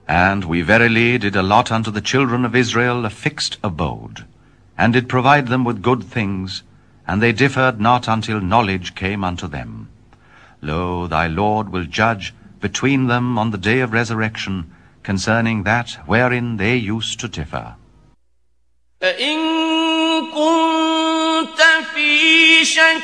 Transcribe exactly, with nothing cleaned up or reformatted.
And we verily did allot unto the children of Israel a fixed abode, and did provide them with good things, and they differed not until knowledge came unto them. Lo, thy Lord will judge between them on the day of resurrection concerning that wherein they used to differ. فإن كنت في شك